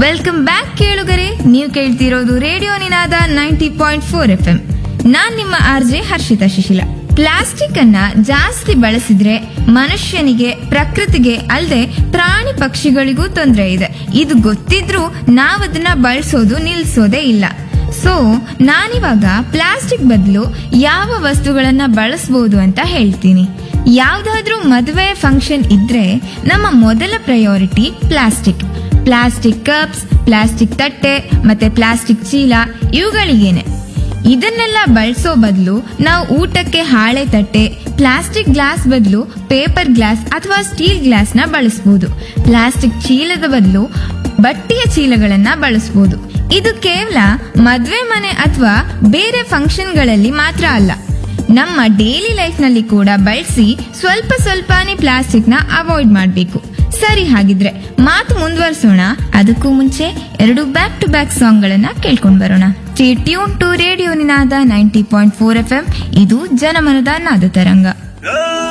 Welcome back ಕೇಳುಗರೆ, ನೀವು ಕೇಳ್ತಿರೋದು ರೇಡಿಯೋ ನಿನಾದ 90.4 FM. ನಾನ್ ನಿಮ್ಮ ಆರ್ಜೆ ಹರ್ಷಿತಾ ಶಿಶಿಲ. ಪ್ಲಾಸ್ಟಿಕ್ ಅನ್ನ ಜಾಸ್ತಿ ಬಳಸಿದ್ರೆ ಮನುಷ್ಯನಿಗೆ, ಪ್ರಕೃತಿಗೆ ಅಲ್ಲದೆ ಪ್ರಾಣಿ ಪಕ್ಷಿಗಳಿಗೂ ತೊಂದರೆ ಇದೆ. ಇದು ಗೊತ್ತಿದ್ರೂ ನಾವದನ್ನ ಬಳಸೋದು ನಿಲ್ಸೋದೇ ಇಲ್ಲ. ಸೊ ನಾನಿವಾಗ ಪ್ಲಾಸ್ಟಿಕ್ ಬದಲು ಯಾವ ವಸ್ತುಗಳನ್ನ ಬಳಸಬಹುದು ಅಂತ ಹೇಳ್ತೀನಿ. ಯಾವ್ದಾದ್ರೂ ಮದುವೆ ಫಂಕ್ಷನ್ ಇದ್ರೆ ನಮ್ಮ ಮೊದಲ priority plastic. Plastic cups, plastic ತಟ್ಟೆ ಮತ್ತೆ ಪ್ಲಾಸ್ಟಿಕ್ ಚೀಲ ಇವುಗಳಿಗೇನೆ. ಇದನ್ನೆಲ್ಲ ಬಳಸೋ ಬದಲು ನಾವು ಊಟಕ್ಕೆ ಹಾಳೆ ತಟ್ಟೆ, ಪ್ಲಾಸ್ಟಿಕ್ ಗ್ಲಾಸ್ ಬದಲು ಪೇಪರ್ ಗ್ಲಾಸ್ ಅಥವಾ ಸ್ಟೀಲ್ ಗ್ಲಾಸ್ ನ ಬಳಸಬಹುದು. ಪ್ಲಾಸ್ಟಿಕ್ ಚೀಲದ ಬದಲು ಬಟ್ಟೆಯ ಚೀಲಗಳನ್ನ ಬಳಸಬಹುದು. ಇದು ಕೇವಲ ಮದ್ವೆ ಮನೆ ಅಥವಾ ಬೇರೆ ಫಂಕ್ಷನ್ಗಳಲ್ಲಿ ಮಾತ್ರ ಅಲ್ಲ, ನಮ್ಮ ಡೈಲಿ ಲೈಫ್ ನಲ್ಲಿ ಕೂಡ ಬಳಸಿ ಸ್ವಲ್ಪ ಸ್ವಲ್ಪನೇ ಪ್ಲಾಸ್ಟಿಕ್ ನ ಅವಾಯ್ಡ್ ಮಾಡಬೇಕು. ಸರಿ, ಹಾಗಿದ್ರೆ ಮಾತು ಮುಂದುವರಿಸೋಣ. ಅದಕ್ಕೂ ಮುಂಚೆ 2 ಬ್ಯಾಕ್ ಟು ಬ್ಯಾಕ್ ಸಾಂಗ್ ಗಳನ್ನ ಕೇಳ್ಕೊಂಡ್ ಬರೋಣ. Stay tune to radio Ninada 90.4 FM. ಇದು ಜನಮನದ ನಾದ ತರಂಗ.